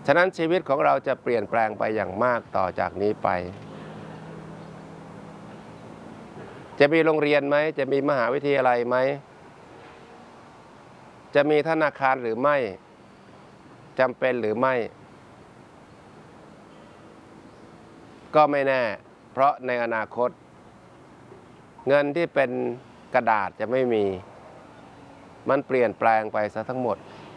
ฉะนั้นชีวิตของเราจะเปลี่ยนแปลงไปอย่างมากต่อจากนี้ไปจะมีโรงเรียนไหมจะมีมหาวิทยาลัยไหมจะมีธนาคารหรือไม่จำเป็นหรือไม่ก็ไม่แน่เพราะในอนาคตเงินที่เป็นกระดาษจะไม่มีมันเปลี่ยนแปลงไปซะทั้งหมด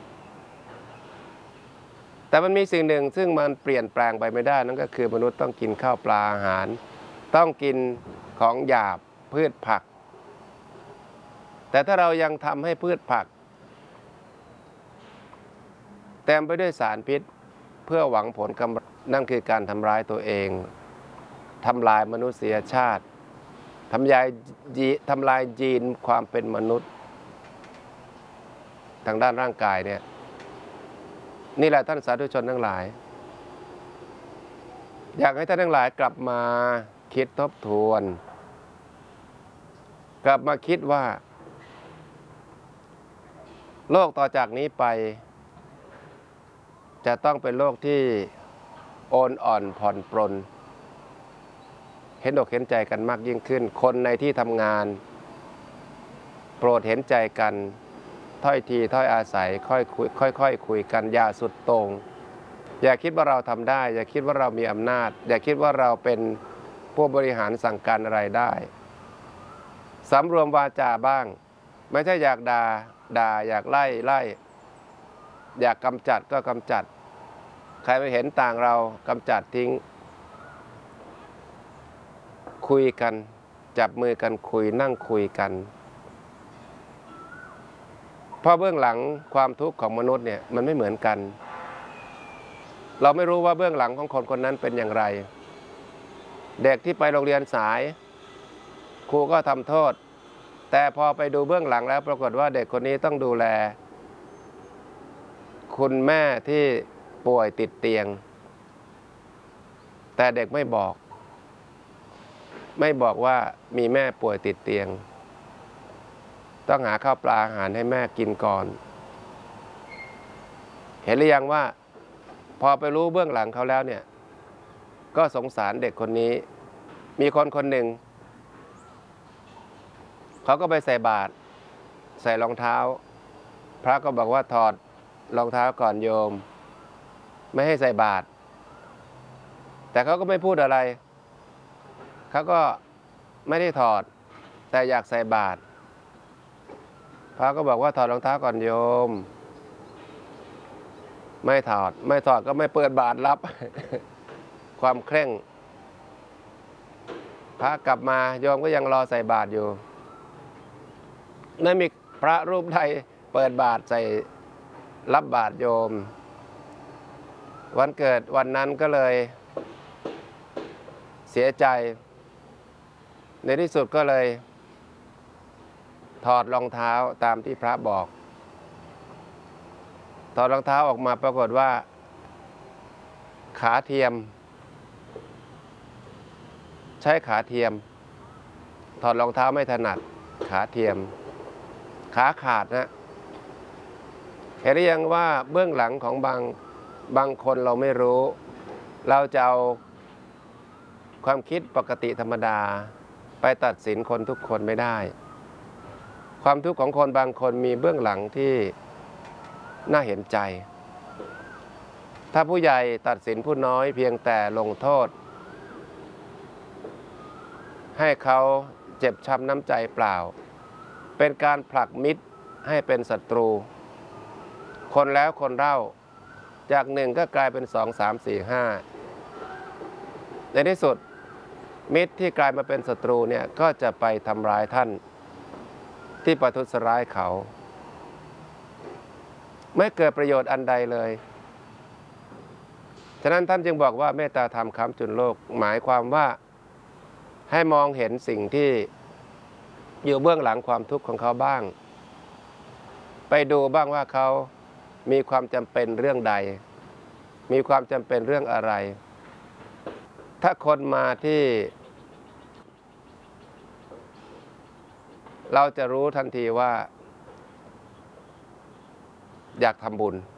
แต่มันมีสิ่งหนึ่งซึ่งมันเปลี่ยนแปลงไปไม่ได้นั่นก็คือมนุษย์ต้องกินข้าวปลาอาหารต้องกินของหยาบพืชผักแต่ถ้าเรายังทำให้พืชผักเต็มไปด้วยสารพิษเพื่อหวังผลกำไรนั่นคือการทำร้ายตัวเองทำลายมนุษยชาติทำลายยีนความเป็นมนุษย์ทางด้านร่างกายเนี่ยนี่แหละท่านสาธุชนทั้งหลายอยากให้ท่านทั้งหลายกลับมาคิดทบทวนกลับมาคิดว่าโลกต่อจากนี้ไปจะต้องเป็นโลกที่โอนอ่อนผ่อนปรนเห็นอกเห็นใจกันมากยิ่งขึ้นคนในที่ทำงานโปรดเห็นใจกันถ้อยทีถ้อยอาศัยค่อยคุยกันอย่าสุดโต่งอย่าคิดว่าเราทำได้อย่าคิดว่าเรามีอำนาจอย่าคิดว่าเราเป็นผู้บริหารสั่งการอะไรได้สำรวมวาจาบ้างไม่ใช่อยากด่าอยากไล่อยากกำจัดก็กำจัดใครไม่เห็นต่างเรากำจัดทิ้งคุยกันจับมือกันคุยนั่งคุยกันเพราะเบื้องหลังความทุกข์ของมนุษย์เนี่ยมันไม่เหมือนกันเราไม่รู้ว่าเบื้องหลังของคนคนนั้นเป็นอย่างไรเด็กที่ไปโรงเรียนสายครูก็ทำโทษแต่พอไปดูเบื้องหลังแล้วปรากฏว่าเด็กคนนี้ต้องดูแลคุณแม่ที่ป่วยติดเตียงแต่เด็กไม่บอกว่ามีแม่ป่วยติดเตียงต้องหาข้าวปลาอาหารให้แม่กินก่อนเห็นหรือยังว่าพอไปรู้เบื้องหลังเขาแล้วเนี่ยก็สงสารเด็กคนนี้มีคนหนึ่งเขาก็ไปใส่บาตรใส่รองเท้าพระก็บอกว่าถอดรองเท้าก่อนโยมไม่ให้ใส่บาตรแต่เขาก็ไม่พูดอะไรเขาก็ไม่ได้ถอดแต่อยากใส่บาตรพระก็บอกว่าถอดรองเท้าก่อนโยมไม่ถอดก็ไม่เปิดบาตรรับ ความเคร่งพระกลับมาโยมก็ยังรอใส่บาตรอยู่ไม่มีพระรูปใดเปิดบาตรใส่รับบาตรโยมวันเกิดวันนั้นก็เลยเสียใจในที่สุดก็เลยถอดรองเท้าตามที่พระบอกถอดรองเท้าออกมาปรากฏว่าขาเทียมใช้ขาเทียมถอดรองเท้าไม่ถนัดขาเทียมขาขาดนะเห็นหรือยังว่าเบื้องหลังของบางคนเราไม่รู้เราจะเอาความคิดปกติธรรมดาไปตัดสินคนทุกคนไม่ได้ความทุกข์ของคนบางคนมีเบื้องหลังที่น่าเห็นใจถ้าผู้ใหญ่ตัดสินผู้น้อยเพียงแต่ลงโทษให้เขาเจ็บช้ำน้ำใจเปล่าเป็นการผลักมิตรให้เป็นศัตรูคนแล้วคนเล่าจากหนึ่งก็กลายเป็น2 3 4 5ในที่สุดมิตรที่กลายมาเป็นศัตรูเนี่ยก็จะไปทำร้ายท่านที่ประทุษร้ายเขาไม่เกิดประโยชน์อันใดเลยฉะนั้นท่านจึงบอกว่าเมตตาธรรมค้ำจุนโลกหมายความว่าให้มองเห็นสิ่งที่อยู่เบื้องหลังความทุกข์ของเขาบ้างไปดูบ้างว่าเขามีความจำเป็นเรื่องใดมีความจำเป็นเรื่องอะไรถ้าคนมาที่เราจะรู้ทันทีว่าอยากทำบุญ